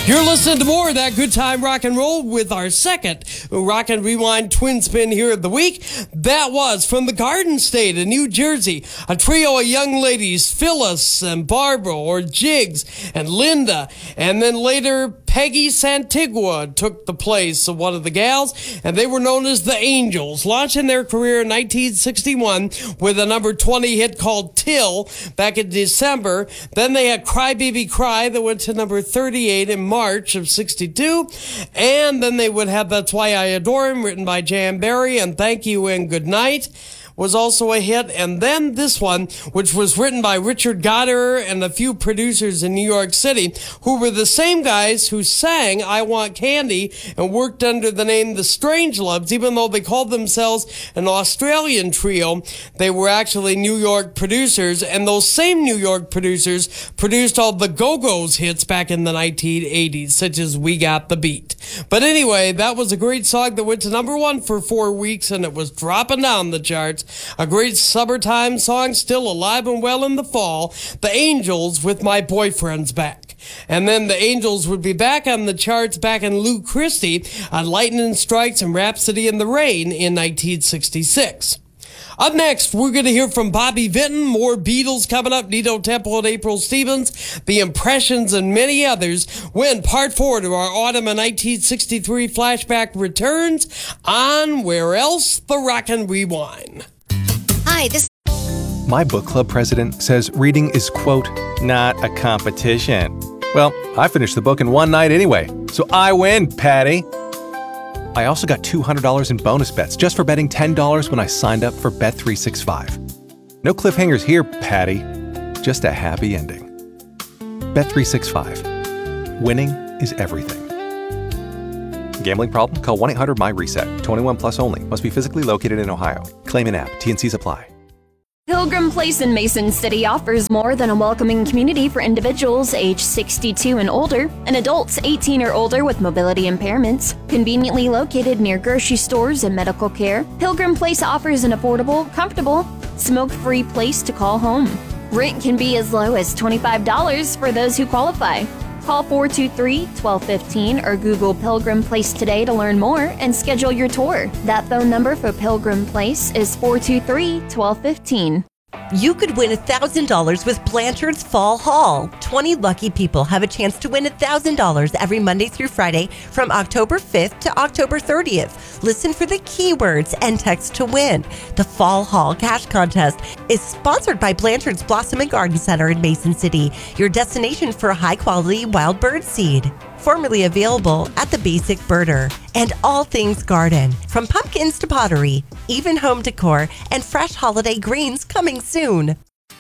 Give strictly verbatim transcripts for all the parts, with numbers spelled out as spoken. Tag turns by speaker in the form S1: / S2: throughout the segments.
S1: You're listening to more of that good time rock and roll with our second Rock and Rewind twin spin here of the week. That was from the Garden State in New Jersey, a trio of young ladies, Phyllis and Barbara, or Jigs, and Linda, and then later Peggy Santigua took the place of one of the gals, and they were known as the Angels, launching their career in nineteen sixty-one with a number twenty hit called Till back in December. Then they had Cry Baby Cry that went to number thirty-eight in March of sixty-two, and then they would have That's Why I Adore Him, written by Jan Berry, and Thank You and Good Night was also a hit. And then this one, which was written by Richard Goddard and a few producers in New York City, who were the same guys who sang I Want Candy and worked under the name The Strangeloves. Even though they called themselves an Australian trio, they were actually New York producers, and those same New York producers produced all the Go-Go's hits back in the nineteen eighties, such as We Got the Beat. But anyway, that was a great song that went to number one for four weeks, and it was dropping down the charts. A great summertime song, still alive and well in the fall. The Angels with My Boyfriend's Back. And then the Angels would be back on the charts back in Lou Christie on Lightning Strikes and Rhapsody in the Rain in nineteen sixty-six. Up next, we're going to hear from Bobby Vinton, more Beatles coming up, Nito Temple and April Stevens, The Impressions, and many others, when part four to our autumn of nineteen sixty-three flashback returns on Where Else the Rockin' Rewind.
S2: Hi, this...
S3: My book club president says reading is, quote, not a competition. Well, I finished the book in one night anyway, so I win, Patty. I also got two hundred dollars in bonus bets just for betting ten dollars when I signed up for Bet three sixty-five. No cliffhangers here, Patty. Just a happy ending. Bet three sixty-five. Winning is everything. Gambling problem? Call one eight hundred M Y RESET. twenty-one plus only. Must be physically located in Ohio. Claim in app. T N Cs apply.
S4: Pilgrim Place in Mason City offers more than a welcoming community for individuals age sixty-two and older and adults eighteen or older with mobility impairments. Conveniently located near grocery stores and medical care, Pilgrim Place offers an affordable, comfortable, smoke-free place to call home. Rent can be as low as twenty-five dollars for those who qualify. Call four two three, one two one five or Google Pilgrim Place today to learn more and schedule your tour. That phone number for Pilgrim Place is four two three, one two one five.
S5: You could win one thousand dollars with Blanchard's Fall Haul. twenty lucky people have a chance to win one thousand dollars every Monday through Friday from October fifth to October thirtieth. Listen for the keywords and text to win. The Fall Haul Cash Contest is sponsored by Blanchard's Blossom and Garden Center in Mason City, your destination for high-quality wild bird seed. Formerly available at the Basic Birder. And all things garden, from pumpkins to pottery, even home decor, and fresh holiday greens coming soon.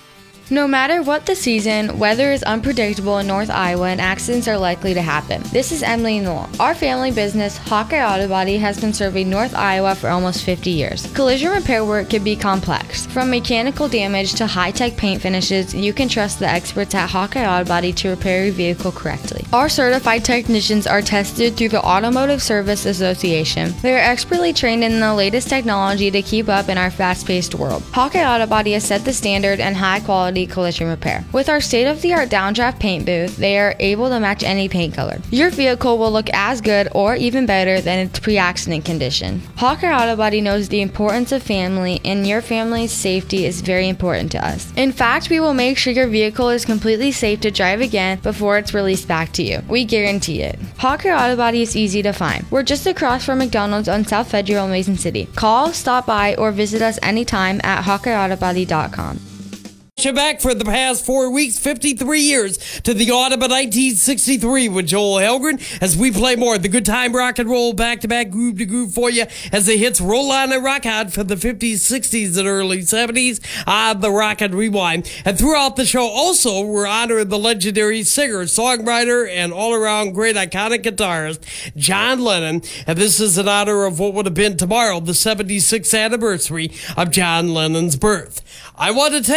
S6: No matter what the season, weather is unpredictable in North Iowa and accidents are likely to happen. This is Emily Knoll. Our family business, Hawkeye Auto Body, has been serving North Iowa for almost fifty years. Collision repair work can be complex. From mechanical damage to high-tech paint finishes, you can trust the experts at Hawkeye Auto Body to repair your vehicle correctly. Our certified technicians are tested through the Automotive Service Association. They are expertly trained in the latest technology to keep up in our fast-paced world. Hawkeye Auto Body has set the standard and high-quality collision repair. With our state-of-the-art downdraft paint booth, they are able to match any paint color. Your vehicle will look as good or even better than its pre-accident condition. Hawkeye Auto Body knows the importance of family, and your family's safety is very important to us. In fact, we will make sure your vehicle is completely safe to drive again before it's released back to you. We guarantee it. Hawkeye Auto Body is easy to find. We're just across from McDonald's on South Federal, Mason City. Call, stop by, or visit us anytime at hawkeye auto body dot com.
S1: Back for the past four weeks, fifty-three years to the autumn of nineteen sixty-three with Joel Helgren as we play more of the good time rock and roll back-to-back groove to groove for you as the hits roll on and rock out for the fifties, sixties, and early seventies on the Rock and Rewind. And throughout the show also, we're honoring the legendary singer, songwriter, and all-around great iconic guitarist, John Lennon. And this is in honor of what would have been tomorrow, the seventy-sixth anniversary of John Lennon's birth. I want to tell you that if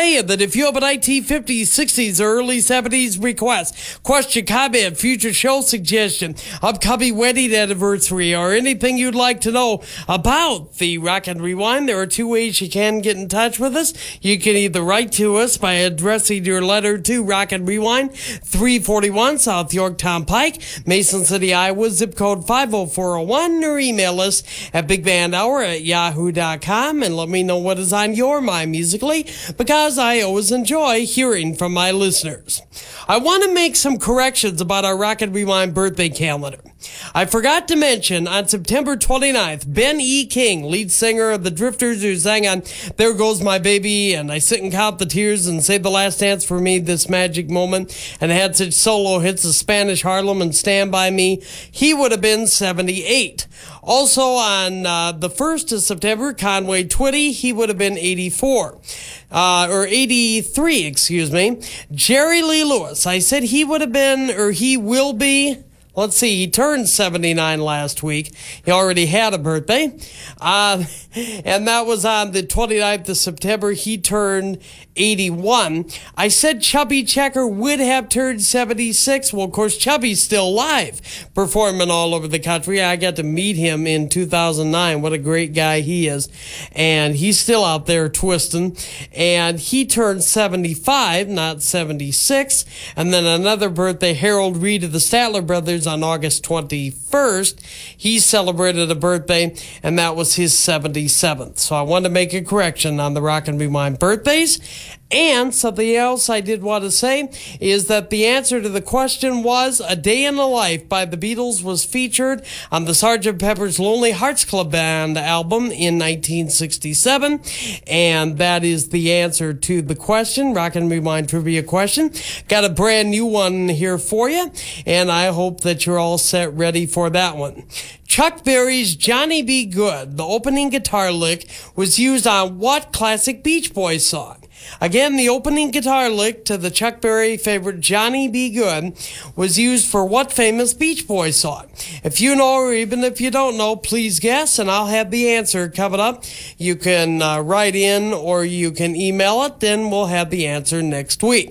S1: if you have an nineteen fifties, sixties, or early seventies request, question, comment, future show suggestion, upcoming wedding anniversary, or anything you'd like to know about the Rock and Rewind, there are two ways you can get in touch with us. You can either write to us by addressing your letter to Rock and Rewind, three forty-one South Yorktown Pike, Mason City, Iowa, zip code five oh four oh one, or email us at bigbandhour at yahoo dot com and let me know what is on your mind musically, because I always enjoy hearing from my listeners. I want to make some corrections about our Rock and Rewind birthday calendar. I forgot to mention on September twenty-ninth, Ben E. King, lead singer of the Drifters, who sang on There Goes My Baby and I Sit and Count the Tears and Save the Last Dance for Me, This Magic Moment, and had such solo hits as Spanish Harlem and Stand By Me, he would have been seventy-eight. Also on uh, the first of September, Conway Twitty, he would have been eighty-four. Uh, or eighty-three, excuse me. Jerry Lee Lewis, I said he would have been, or he will be, let's see, he turned seventy-nine last week. He already had a birthday. Uh, and that was on the twenty-ninth of September. He turned eighty-one. I said Chubby Checker would have turned seventy-six. Well, of course, Chubby's still live, performing all over the country. I got to meet him in two thousand nine. What a great guy he is. And he's still out there twisting. And he turned seventy-five, not seventy-six. And then another birthday, Harold Reed of the Statler Brothers on August twenty-first. He celebrated a birthday, and that was his seventy-seventh. So I wanted to make a correction on the Rock and Rewind birthdays. And something else I did want to say is that the answer to the question was A Day in the Life by the Beatles was featured on the Sergeant Pepper's Lonely Hearts Club Band album in nineteen sixty-seven. And that is the answer to the question, Rock and Rewind trivia question. Got a brand new one here for you, and I hope that you're all set ready for that one. Chuck Berry's Johnny Be Good, the opening guitar lick, was used on what classic Beach Boys song? Again, the opening guitar lick to the Chuck Berry favorite Johnny Be Good was used for what famous Beach Boys song? If you know, or even if you don't know, please guess, and I'll have the answer coming up. You can uh, write in or you can email it, then we'll have the answer next week.